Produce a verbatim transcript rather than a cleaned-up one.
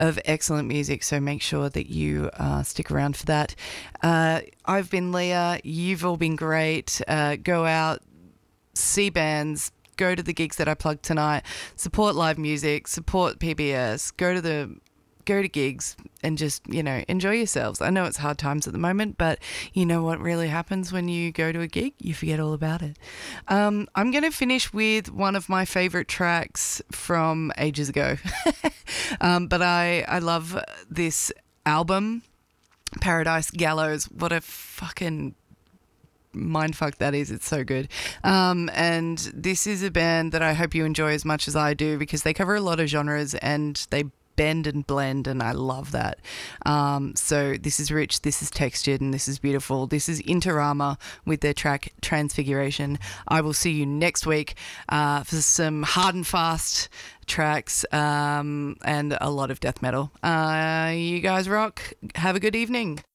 of excellent music, so make sure that you uh, stick around for that. Uh, I've been Leah. You've all been great. Uh, go out, see bands, go to the gigs that I plugged tonight, support live music, support P B S, go to the go to gigs and just, you know, enjoy yourselves. I know it's hard times at the moment, but you know what really happens when you go to a gig? You forget all about it. Um, I'm going to finish with one of my favourite tracks from ages ago. um, but I, I love this album, Paradise Gallows. What a fucking mindfuck that is. It's so good. Um, and this is a band that I hope you enjoy as much as I do, because they cover a lot of genres and they bend and blend, and I love that. Um, so this is rich, this is textured, and this is beautiful. This is Interama with their track Transfiguration. I will see you next week uh, for some hard and fast tracks um, and a lot of death metal. Uh, you guys rock. Have a good evening.